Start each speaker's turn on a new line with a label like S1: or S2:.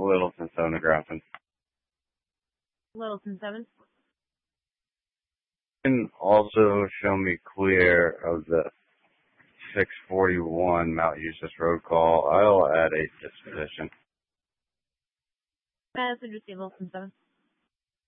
S1: Littleton Sonographin.
S2: Littleton 7.
S1: And also show me clear of the 641 Mount Eustis Road call. I'll add a disposition.
S2: Message received, Littleton 7.